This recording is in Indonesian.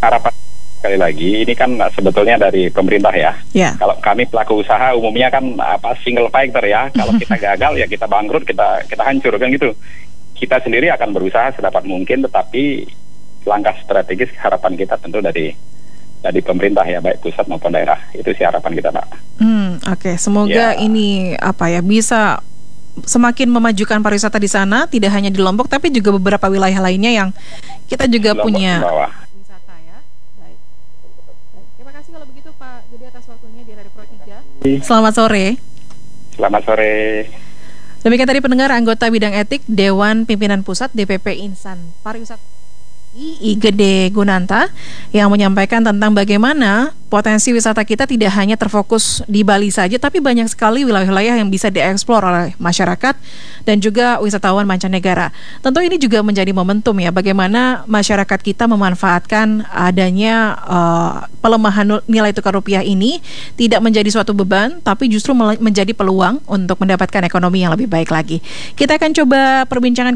harapan sekali lagi ini kan sebetulnya dari pemerintah ya. Ya. Kalau kami pelaku usaha umumnya kan single fighter ya. Kalau kita gagal ya kita bangkrut, kita hancur kan gitu. Kita sendiri akan berusaha sedapat mungkin, tetapi langkah strategis harapan kita tentu dari pemerintah ya, baik pusat maupun daerah. Itu sih harapan kita, Pak. Oke. Semoga ini bisa semakin memajukan pariwisata di sana, tidak hanya di Lombok tapi juga beberapa wilayah lainnya yang kita juga Lombok punya wisata ya. Baik. Terima kasih kalau begitu Pak Gede atas waktunya di Radio Pro 3. Selamat sore. Selamat sore. Demikian tadi pendengar anggota bidang etik Dewan Pimpinan Pusat DPP Insan Pariwisata I Gede Gunanta yang menyampaikan tentang bagaimana potensi wisata kita tidak hanya terfokus di Bali saja, tapi banyak sekali wilayah-wilayah yang bisa dieksplor oleh masyarakat dan juga wisatawan mancanegara. Tentu ini juga menjadi momentum ya, bagaimana masyarakat kita memanfaatkan adanya pelemahan nilai tukar rupiah ini tidak menjadi suatu beban, tapi justru menjadi peluang untuk mendapatkan ekonomi yang lebih baik lagi. Kita akan coba perbincangan